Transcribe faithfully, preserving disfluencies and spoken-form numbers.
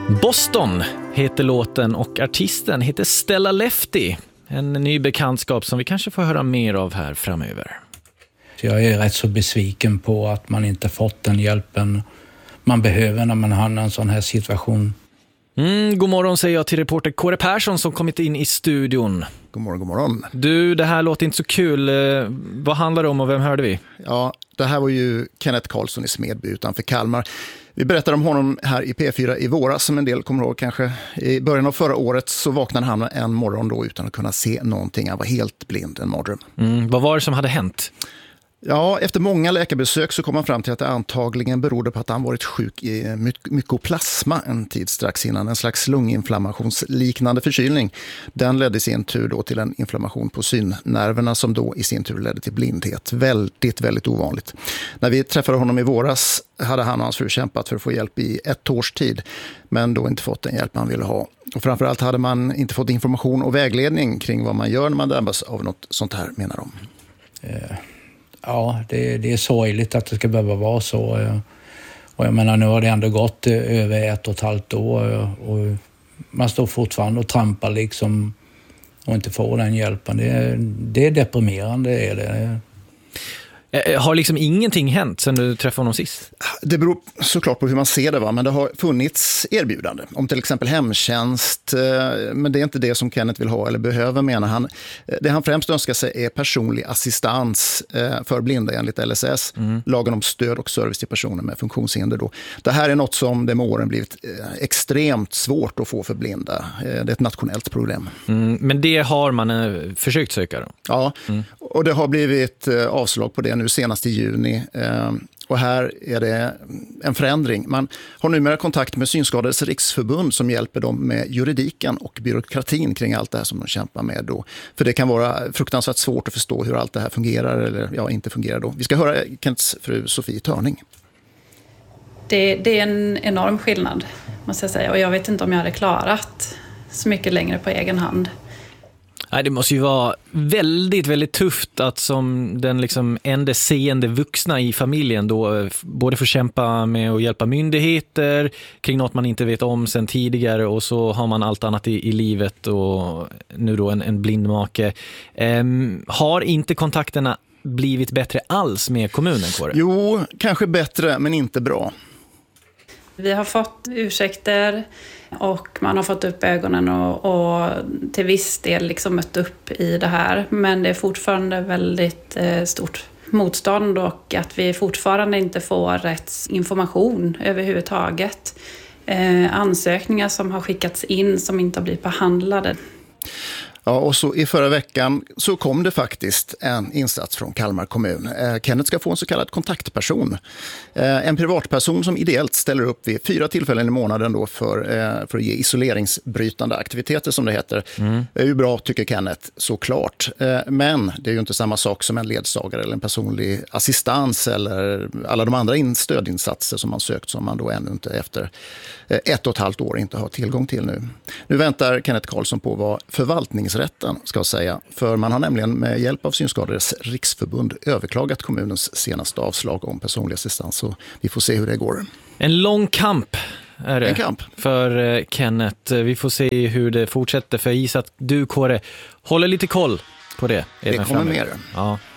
Boston heter låten och artisten heter Stella Lefty. En ny bekantskap som vi kanske får höra mer av här framöver. Jag är rätt så besviken på att man inte fått den hjälpen man behöver när man hamnar i en sån här situation. Mm, god morgon säger jag till reporter Kåre Persson som kommit in i studion. God morgon, god morgon. Du, det här låter inte så kul. Eh, vad handlar det om och vem hörde vi? Ja, det här var ju Kenneth Karlsson i Smedby utanför Kalmar. Vi berättade om honom här i P fyra i våras, som en del kommer ihåg kanske. I början av förra året så vaknade han en morgon då utan att kunna se någonting. Han var helt blind, en mardröm. Mm, vad var det som hade hänt? Ja, efter många läkarbesök så kom han fram till att det antagligen berodde på att han varit sjuk i mykoplasma en tid strax innan. En slags lunginflammationsliknande förkylning. Den ledde i sin tur då till en inflammation på synnerverna som då i sin tur ledde till blindhet. Väldigt, väldigt ovanligt. När vi träffade honom i våras hade han och hans fru kämpat för att få hjälp i ett års tid. Men då inte fått den hjälp man ville ha. Och framförallt hade man inte fått information och vägledning kring vad man gör när man drabbas av något sånt här, menar de. Eh. Ja, det, det är sorgligt att det ska behöva vara så. Och jag menar, nu har det ändå gått över ett och ett halvt år och man står fortfarande och trampar liksom och inte får den hjälpen. Det är, det är deprimerande, är det. Har liksom ingenting hänt sedan du träffade honom sist? Det beror såklart på hur man ser det, va? Men det har funnits erbjudande om till exempel hemtjänst, men det är inte det som Kenneth vill ha eller behöver, menar han. Det han främst önskar sig är personlig assistans för blinda enligt L S S, mm. lagen om stöd och service till personer med funktionshinder. Då. Det här är något som det med åren blivit extremt svårt att få för blinda. Det är ett nationellt problem. Mm, men det har man försökt söka då? Ja, mm. och det har blivit avslag på det nu senast i juni. Och här är det en förändring. Man har numera kontakt med Synskadades riksförbund som hjälper dem med juridiken och byråkratin kring allt det här som de kämpar med då. För det kan vara fruktansvärt svårt att förstå hur allt det här fungerar eller ja, inte fungerar då. Vi ska höra Kents fru Sofie Törning. Det, det är en enorm skillnad, måste jag säga. Och jag vet inte om jag hade klarat så mycket längre på egen hand. Nej, det måste ju vara väldigt, väldigt tufft att som den liksom enda seende vuxna i familjen då både få kämpa med att hjälpa myndigheter kring något man inte vet om sedan tidigare och så har man allt annat i, i livet och nu då en, en blind make. Ehm, har inte kontakterna blivit bättre alls med kommunen, Kåre? Jo, kanske bättre men inte bra. Vi har fått ursäkter och man har fått upp ögonen och, och till viss del liksom mött upp i det här. Men det är fortfarande väldigt eh, stort motstånd och att vi fortfarande inte får rätt information överhuvudtaget. Eh, ansökningar som har skickats in som inte har blivit behandlade. Ja, och så i förra veckan så kom det faktiskt en insats från Kalmar kommun. Eh, Kenneth ska få en så kallad kontaktperson. Eh, en privatperson som ideellt ställer upp vid fyra tillfällen i månaden då för, eh, för att ge isoleringsbrytande aktiviteter som det heter. Mm. Det är ju bra, tycker Kenneth, såklart. Eh, men det är ju inte samma sak som en ledsagare eller en personlig assistans eller alla de andra in- stödinsatser som man sökt som man då ännu inte efter eh, ett och ett halvt år inte har tillgång till nu. Nu väntar Kenneth Karlsson på vad förvaltnings rätten ska jag säga, för man har nämligen med hjälp av Synskadades riksförbund överklagat kommunens senaste avslag om personlig assistans, så vi får se hur det går. En lång kamp är det en kamp. för Kenneth. Vi får se hur det fortsätter, för jag gissar att du, Kåre, håller lite koll på det. Det kommer mer. Ja.